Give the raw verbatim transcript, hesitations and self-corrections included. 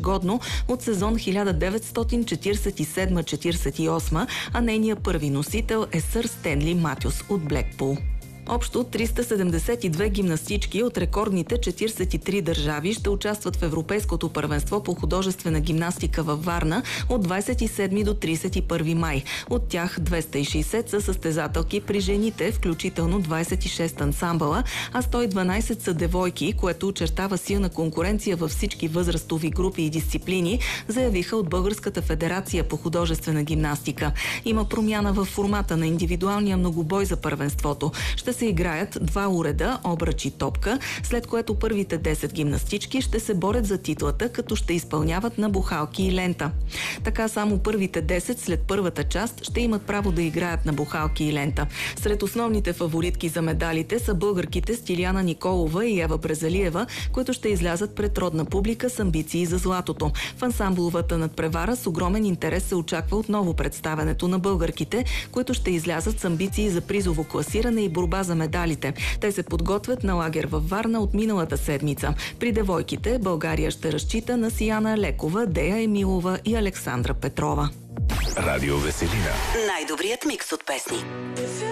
ежегодно от сезон хиляда деветстотин четиридесет и седма четиридесет и осма, а нейният първи носител е сър Стенли Матюс от Блекпул. Общо триста седемдесет и две гимнастички от рекордните четиридесет и три държави ще участват в Европейското първенство по художествена гимнастика във Варна от двадесет и седми до тридесет и първи май. От тях двеста и шейсет са състезателки при жените, включително двадесет и шест ансамбъла, а сто и дванадесет са девойки, което очертава силна конкуренция във всички възрастови групи и дисциплини, заявиха от Българската федерация по художествена гимнастика. Има промяна в формата на индивидуалния многобой за първенството. Ще се играят два уреда, обръч и топка, след което първите десет гимнастички ще се борят за титлата, като ще изпълняват на бухалки и лента. Така само първите десет след първата част ще имат право да играят на бухалки и лента. Сред основните фаворитки за медалите са българките Стиляна Николова и Ева Брезалиева, които ще излязат пред родна публика с амбиции за златото. В ансамбловата надпревара с огромен интерес се очаква отново представянето на българките, които ще излязат с амбиции за призово класиране и борба за медалите. Те се подготвят на лагер във Варна от миналата седмица. При девойките България ще разчита на Сияна Лекова, Дея Емилова и Александра Петрова. Радио Веселина. Най-добрият микс от песни.